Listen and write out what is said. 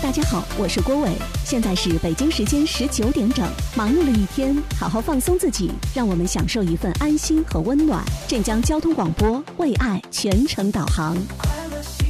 大家好，我是郭伟，现在是北京时间19点整。忙碌了一天，好好放松自己，让我们享受一份安心和温暖。镇江交通广播为爱全程导航。